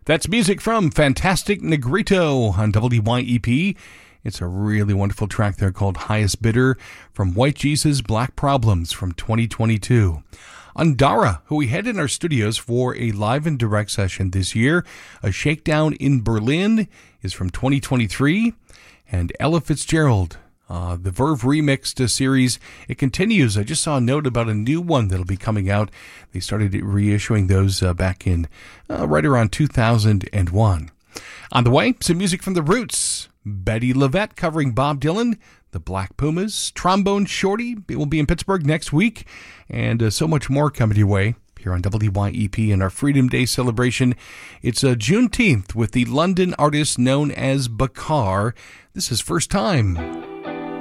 That's music from Fantastic Negrito on WYEP. It's a really wonderful track there called Highest Bidder from White Jesus Black Problems from 2022. Andara, who we had in our studios for a live and direct session this year, A Shakedown in Berlin, is from 2023. And Ella Fitzgerald, the Verve Remixed series, it continues. I just saw a note about a new one that'll be coming out. They started reissuing those back in right around 2001. On the way, some music from The Roots. Betty Levette covering Bob Dylan. The Black Pumas. Trombone Shorty will be in Pittsburgh next week. And so much more coming your way here on WYEP in our Freedom Day celebration. It's Juneteenth with the London artist known as Bakar. This is First Time.